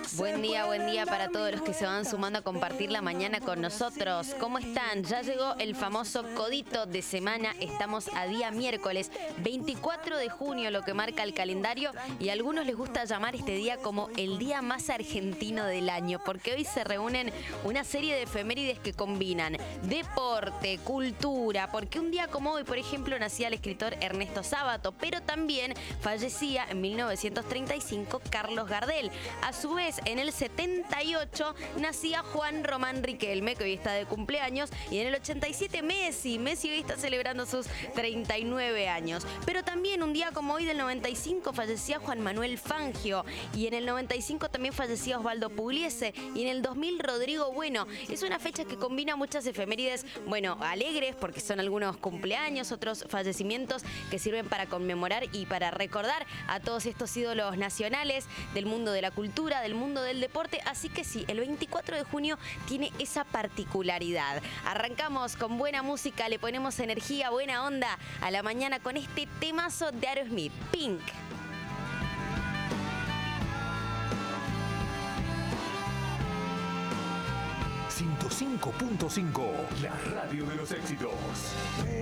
Buen día para todos los que se van sumando a compartir la mañana con nosotros. ¿Cómo están? Ya llegó el famoso codito de semana. Estamos a día miércoles 24 de junio, lo que marca el calendario. Y a algunos les gusta llamar este día como el día más argentino del año, porque hoy se reúnen una serie de efemérides que combinan deporte, cultura, porque un día como hoy, por ejemplo, nacía el escritor Ernesto Sábato, pero también fallecía en 1935 Carlos Gardel. A su vez, en el 78 nacía Juan Román Riquelme, que hoy está de cumpleaños, y en el 87 Messi hoy está celebrando sus 39 años. Pero también un día como hoy del 95 fallecía Juan Manuel Fangio, y en el 95 también fallecía Osvaldo Pugliese, y en el 2000 Rodrigo Bueno. Es una fecha que combina muchas efemérides, bueno, alegres, porque son algunos cumpleaños, otros fallecimientos que sirven para conmemorar y para recordar a todos estos ídolos nacionales del mundo de la cultura, del mundo del deporte. Así que sí, el 24 de junio tiene esa particularidad. Arrancamos con buena música, le ponemos energía, buena onda a la mañana con este temazo de Aerosmith, Pink. 105.5, la radio de los éxitos.